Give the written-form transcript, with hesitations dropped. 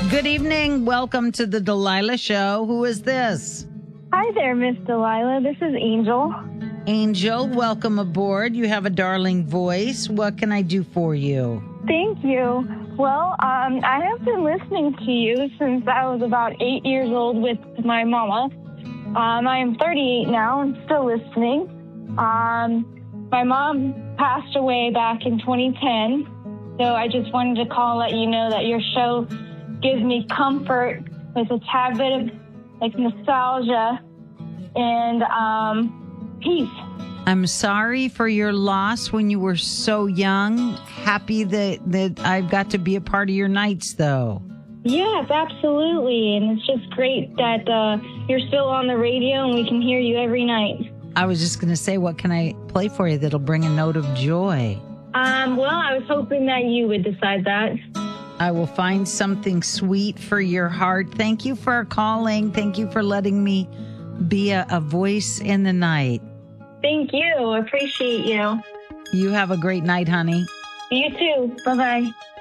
Good evening. Welcome to the Delilah Show. Who is this? Hi there, Miss Delilah. This is Angel. Angel, welcome aboard. You have a darling voice. What can I do for you? Thank you. Well, I have been listening to you since I was about 8 years old with my mama. I am 38 now and still listening. My mom passed away back in 2010, so I just wanted to call and let you know that your show gives me comfort with a tad bit of like nostalgia and peace. I'm sorry for your loss when you were so young. Happy that I've got to be a part of your nights, though. Yes, absolutely. And it's just great that you're still on the radio and we can hear you every night. I was just going to say, what can I play for you that'll bring a note of joy? Well, I was hoping that you would decide that. I will find something sweet for your heart. Thank you for calling. Thank you for letting me be a voice in the night. Thank you. Appreciate you. You have a great night, honey. You too. Bye-bye.